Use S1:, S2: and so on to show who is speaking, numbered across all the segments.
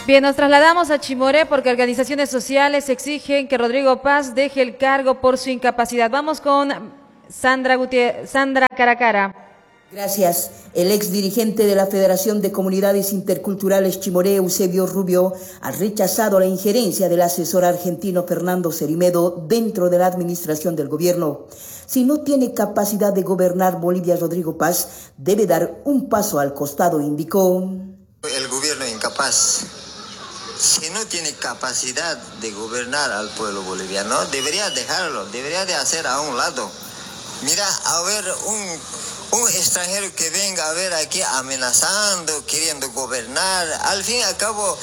S1: Bien, nos trasladamos a Chimoré porque organizaciones sociales exigen que Rodrigo Paz deje el cargo por su incapacidad. Vamos con Sandra Caracara.
S2: Gracias. El ex dirigente de la Federación de Comunidades Interculturales Chimoré, Eusebio Rubio, ha rechazado la injerencia del asesor argentino Fernando Cerimedo dentro de la administración del gobierno. Si no tiene capacidad de gobernar Bolivia, Rodrigo Paz debe dar un paso al costado, indicó.
S3: El gobierno incapaz. Si no tiene capacidad de gobernar al pueblo boliviano, debería dejarlo, debería de hacer a un lado. Mira, a ver, un extranjero que venga a ver aquí amenazando, queriendo gobernar, al fin y al cabo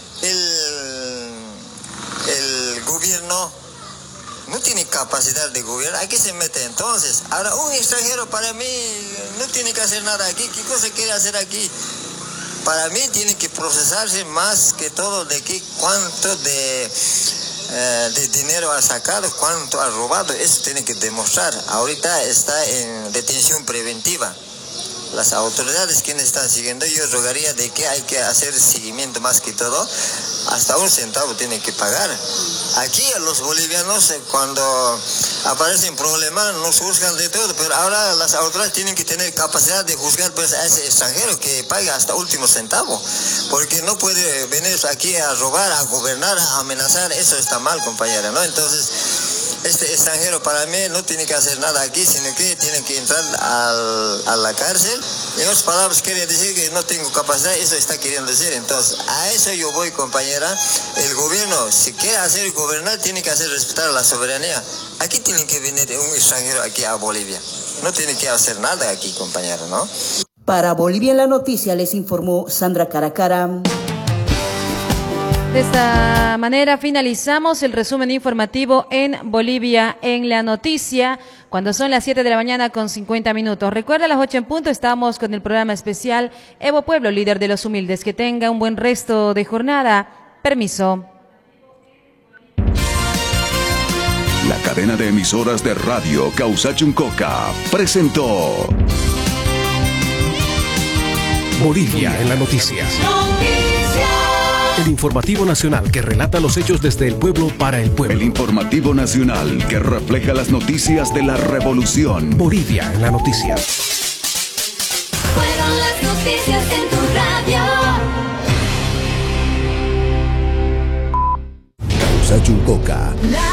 S3: el gobierno no tiene capacidad de gobernar. ¿A qué se mete entonces? Ahora, un extranjero para mí no tiene que hacer nada aquí. ¿Qué cosa quiere hacer aquí? Para mí tiene que procesarse más que todo de qué, cuánto de dinero ha sacado, cuánto ha robado. Eso tiene que demostrar. Ahorita está en detención preventiva. Las autoridades quienes están siguiendo, yo rogaría de que hay que hacer seguimiento más que todo. Hasta un centavo tienen que pagar. Aquí los bolivianos cuando aparecen problemas nos juzgan de todo, pero ahora las autoridades tienen que tener capacidad de juzgar pues, a ese extranjero que pague hasta último centavo, porque no puede venir aquí a robar, a gobernar, a amenazar. Eso está mal, compañera, ¿no? Entonces este extranjero para mí no tiene que hacer nada aquí, sino que tiene que entrar a la cárcel. En otras palabras, quiere decir que no tengo capacidad, eso está queriendo decir. Entonces, a eso yo voy, compañera. El gobierno, si quiere hacer gobernar, tiene que hacer respetar la soberanía. Aquí tiene que venir un extranjero aquí a Bolivia. No tiene que hacer nada aquí, compañera, ¿no?
S2: Para Bolivia en la Noticia les informó Sandra Caracara.
S1: De esta manera finalizamos el resumen informativo en Bolivia en la Noticia, cuando son las 7 de la mañana con 50 minutos. Recuerda, a las 8 en punto estamos con el programa especial Evo Pueblo, líder de los humildes. Que tenga un buen resto de jornada. Permiso.
S4: La cadena de emisoras de radio Causachuncoca presentó
S5: Bolivia en la Noticia. El informativo nacional que relata los hechos desde el pueblo para el pueblo.
S4: El informativo nacional que refleja las noticias de la revolución.
S5: Bolivia en la Noticia.
S6: Fueron las noticias en tu radio.
S7: Causachuncoca.